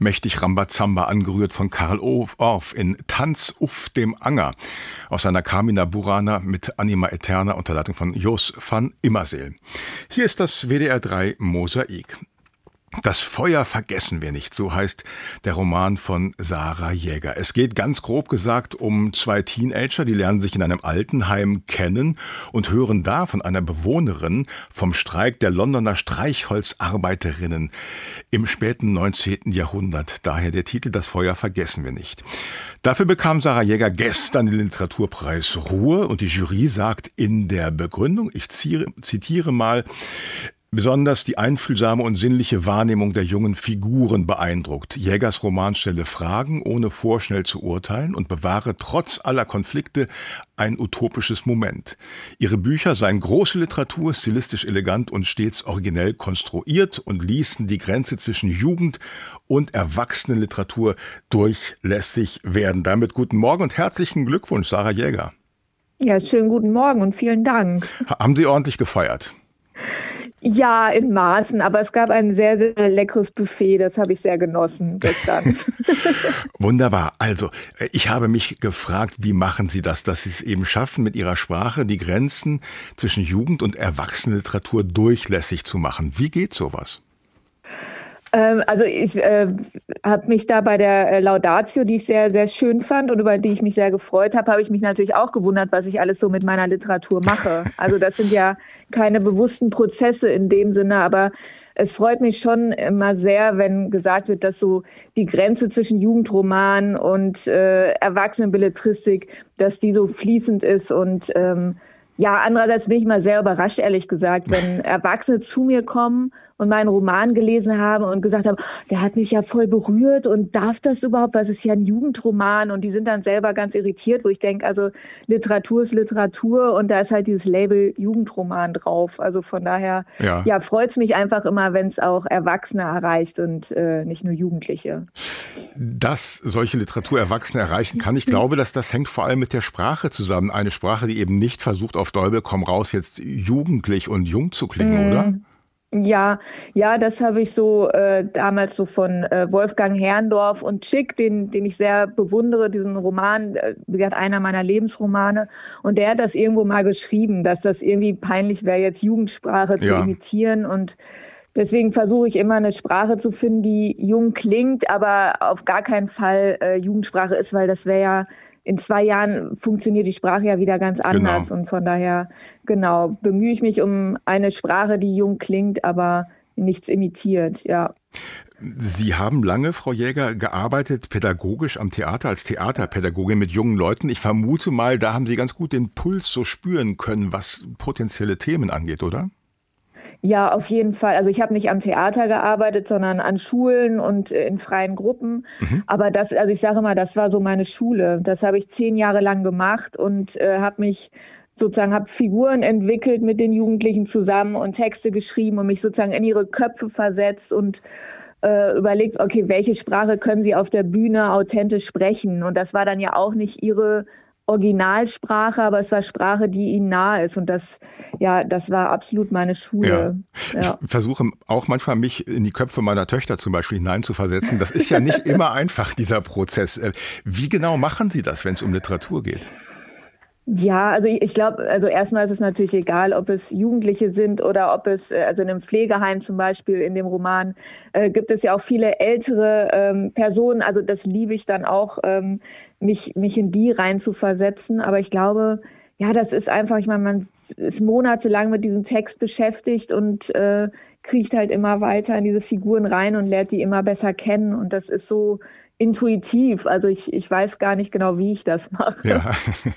Mächtig Rambazamba, angerührt von Karl Orff in Tanz uff dem Anger aus seiner Carmina Burana mit Anima Eterna unter Leitung von Jos van Immerseel. Hier ist das WDR 3 Mosaik. Das Feuer vergessen wir nicht, so heißt der Roman von Sarah Jäger. Es geht ganz grob gesagt um zwei Teenager, die lernen sich in einem Altenheim kennen und hören da von einer Bewohnerin vom Streik der Londoner Streichholzarbeiterinnen im späten 19. Jahrhundert. Daher der Titel Das Feuer vergessen wir nicht. Dafür bekam Sarah Jäger gestern den Literaturpreis Ruhr und die Jury sagt in der Begründung, ich zitiere mal, besonders die einfühlsame und sinnliche Wahrnehmung der jungen Figuren beeindruckt. Jägers Roman stelle Fragen, ohne vorschnell zu urteilen und bewahre trotz aller Konflikte ein utopisches Moment. Ihre Bücher seien große Literatur, stilistisch elegant und stets originell konstruiert und ließen die Grenze zwischen Jugend und Erwachsenenliteratur durchlässig werden. Damit guten Morgen und herzlichen Glückwunsch, Sarah Jäger. Ja, schönen guten Morgen und vielen Dank. Haben Sie ordentlich gefeiert? Ja, in Maßen, aber es gab ein sehr, sehr leckeres Buffet, das habe ich sehr genossen gestern. Wunderbar. Also, ich habe mich gefragt, wie machen Sie das, dass Sie es eben schaffen, mit Ihrer Sprache die Grenzen zwischen Jugend- und Erwachsenenliteratur durchlässig zu machen. Wie geht sowas? Also ich habe mich da bei der Laudatio, die ich sehr, sehr schön fand und über die ich mich sehr gefreut habe ich mich natürlich auch gewundert, was ich alles so mit meiner Literatur mache. Also das sind ja keine bewussten Prozesse in dem Sinne, aber es freut mich schon immer sehr, wenn gesagt wird, dass so die Grenze zwischen Jugendroman und Erwachsenenbelletristik, dass die so fließend ist und ja, andererseits bin ich mal sehr überrascht, ehrlich gesagt, wenn Erwachsene zu mir kommen und meinen Roman gelesen haben und gesagt haben, der hat mich ja voll berührt und darf das überhaupt, weil es ist ja ein Jugendroman und die sind dann selber ganz irritiert, wo ich denke, also Literatur ist Literatur und da ist halt dieses Label Jugendroman drauf. Also von daher ja freut es mich einfach immer, wenn es auch Erwachsene erreicht und nicht nur Jugendliche. Dass solche Literatur Erwachsene erreichen kann, ich glaube, dass das hängt vor allem mit der Sprache zusammen. Eine Sprache, die eben nicht versucht, auf Däubel komm raus, jetzt jugendlich und jung zu klingen, oder? Ja, das habe ich so damals so von Wolfgang Herrndorf und Schick, den ich sehr bewundere, diesen Roman, wie gesagt, einer meiner Lebensromane. Und der hat das irgendwo mal geschrieben, dass das irgendwie peinlich wäre, jetzt Jugendsprache zu imitieren. Und deswegen versuche ich immer eine Sprache zu finden, die jung klingt, aber auf gar keinen Fall Jugendsprache ist, weil das wäre ja in 2 Jahren funktioniert die Sprache ja wieder ganz anders. Genau. Und von daher, bemühe ich mich um eine Sprache, die jung klingt, aber nichts imitiert, ja. Sie haben lange, Frau Jäger, gearbeitet pädagogisch am Theater, als Theaterpädagogin mit jungen Leuten. Ich vermute mal, da haben Sie ganz gut den Puls so spüren können, was potenzielle Themen angeht, oder? Ja, auf jeden Fall. Also ich habe nicht am Theater gearbeitet, sondern an Schulen und in freien Gruppen. Aber ich sage mal, das war so meine Schule. Das habe ich 10 Jahre lang gemacht und habe Figuren entwickelt mit den Jugendlichen zusammen und Texte geschrieben und mich sozusagen in ihre Köpfe versetzt und überlegt, okay, welche Sprache können sie auf der Bühne authentisch sprechen? Und das war dann ja auch nicht ihre Originalsprache, aber es war Sprache, die ihnen nahe ist und das war absolut meine Schule. Ja. Ich versuche auch manchmal, mich in die Köpfe meiner Töchter zum Beispiel hineinzuversetzen. Das ist ja nicht immer einfach, dieser Prozess. Wie genau machen Sie das, wenn es um Literatur geht? Ja, also ich glaube, erstmal ist es natürlich egal, ob es Jugendliche sind oder ob es, in einem Pflegeheim zum Beispiel in dem Roman, gibt es ja auch viele ältere Personen, also das liebe ich dann auch, mich in die rein zu versetzen, aber ich glaube, ja, das ist einfach, ich meine, man ist monatelang mit diesem Text beschäftigt und kriecht halt immer weiter in diese Figuren rein und lernt die immer besser kennen und das ist so intuitiv, also ich weiß gar nicht genau, wie ich das mache. Ja.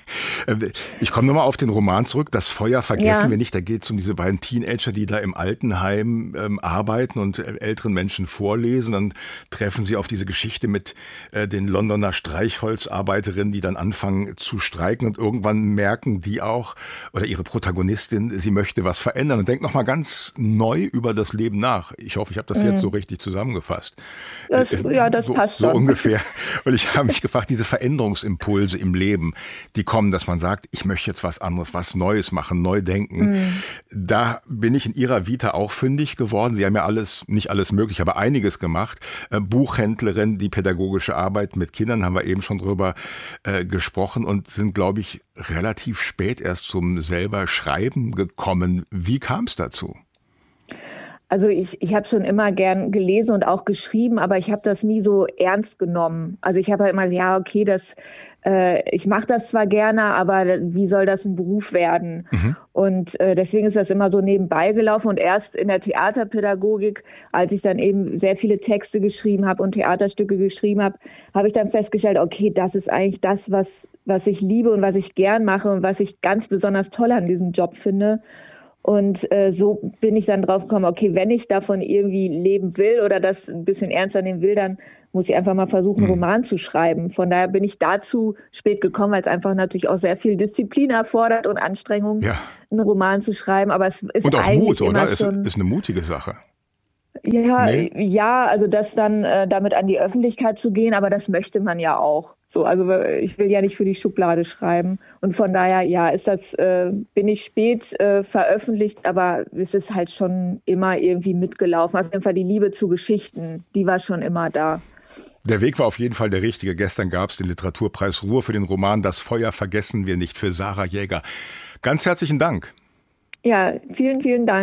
Ich komme nochmal auf den Roman zurück, Das Feuer vergessen wir nicht, da geht es um diese beiden Teenager, die da im Altenheim arbeiten und älteren Menschen vorlesen, dann treffen sie auf diese Geschichte mit den Londoner Streichholzarbeiterinnen, die dann anfangen zu streiken und irgendwann merken die auch, oder ihre Protagonistin, sie möchte was verändern und denkt nochmal ganz neu über das Leben nach. Ich hoffe, ich habe das jetzt so richtig zusammengefasst. Das passt schon. So ungefähr. Und ich habe mich gefragt, diese Veränderungsimpulse im Leben, die kommen, dass man sagt, ich möchte jetzt was anderes, was Neues machen, neu denken. Da bin ich in Ihrer Vita auch fündig geworden. Sie haben ja nicht alles möglich, aber einiges gemacht. Buchhändlerin, die pädagogische Arbeit mit Kindern, haben wir eben schon drüber gesprochen und sind, glaube ich, relativ spät erst zum selber Schreiben gekommen. Wie kam es dazu? Also ich habe schon immer gern gelesen und auch geschrieben, aber ich habe das nie so ernst genommen. Also ich habe halt immer, ja, okay, ich mache das zwar gerne, aber wie soll das ein Beruf werden? Und deswegen ist das immer so nebenbei gelaufen. Und erst in der Theaterpädagogik, als ich dann eben sehr viele Texte geschrieben habe und Theaterstücke geschrieben habe, habe ich dann festgestellt, okay, das ist eigentlich das, was ich liebe und was ich gern mache und was ich ganz besonders toll an diesem Job finde. Und so bin ich dann drauf gekommen, okay, wenn ich davon irgendwie leben will oder das ein bisschen ernster nehmen will, dann muss ich einfach mal versuchen, einen Roman zu schreiben. Von daher bin ich dazu spät gekommen, weil es einfach natürlich auch sehr viel Disziplin erfordert und Anstrengung, einen Roman zu schreiben. Aber es ist und auch Mut, oder? Es ist eine mutige Sache. Ja, ja, also das dann damit an die Öffentlichkeit zu gehen, aber das möchte man ja auch. So, also ich will ja nicht für die Schublade schreiben. Und von daher, ja, bin ich spät veröffentlicht, aber es ist halt schon immer irgendwie mitgelaufen. Auf jeden Fall die Liebe zu Geschichten, die war schon immer da. Der Weg war auf jeden Fall der richtige. Gestern gab es den Literaturpreis Ruhr für den Roman Das Feuer vergessen wir nicht für Sarah Jäger. Ganz herzlichen Dank. Ja, vielen, vielen Dank.